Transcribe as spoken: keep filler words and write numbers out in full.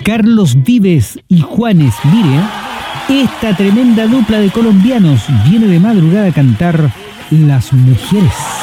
Carlos Vives y Juanes Lire, esta tremenda dupla de colombianos viene de madrugada a cantar Las Mujeres.